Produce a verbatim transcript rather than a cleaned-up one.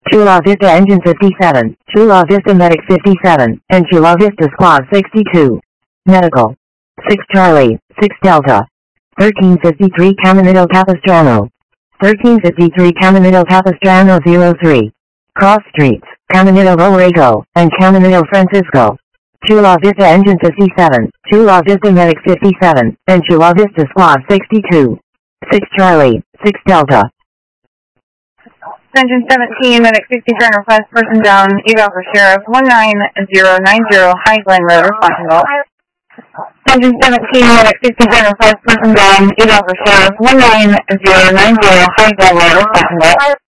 Chula Vista Engine fifty-seven, Chula Vista Medic fifty-seven, and Chula Vista Squad sixty-two. Medical. six Charlie, six Delta. thirteen fifty-three Caminito Capistrano. thirteen fifty-three Caminito Capistrano zero three. Cross Streets, Caminito Borrego, and Caminito Francisco. Chula Vista Engine fifty-seven, Chula Vista Medic fifty-seven, and Chula Vista Squad sixty-two. six Charlie, six Delta. Engine seventeen, Medic sixty-seven, request person down, eval for Sheriff one nine zero nine zero, High Glen Road, Responsible. Engine seventeen, Medic sixty-seven, request person down, eval for Sheriff one nine zero nine zero, High Glen Road, Responsible.